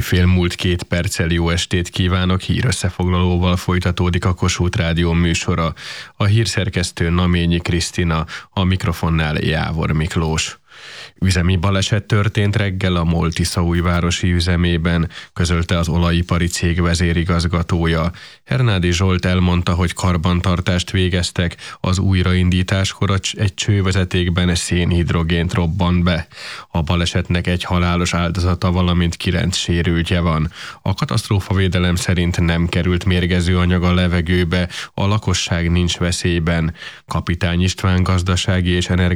éjfél múlt 2 perccel jó estét kívánok, hírösszefoglalóval folytatódik a Kossuth Rádió műsora. A hírszerkesztő Naményi Krisztina, a mikrofonnál Jávor Miklós. Üzemi baleset történt reggel a Mol-Tiszaújvárosi üzemében, közölte az olajipari cég vezérigazgatója. Hernádi Zsolt elmondta, hogy karbantartást végeztek, az újraindításkor egy csővezetékben szénhidrogént robbant be. A balesetnek egy halálos áldozata, valamint 9 sérültje van. A katasztrófavédelem szerint nem került mérgező anyag a levegőbe, a lakosság nincs veszélyben. Kapitány István gazdasági és